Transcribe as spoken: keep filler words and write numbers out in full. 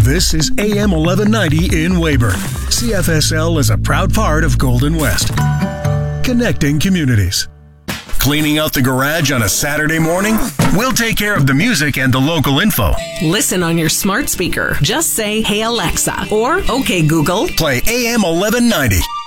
This is A M eleven ninety in Weyburn. C F S L is a proud part of Golden West. Connecting communities. Cleaning out the garage on a Saturday morning? We'll take care of the music and the local info. Listen on your smart speaker. Just say, "Hey Alexa," or "Okay Google." Play A M eleven ninety.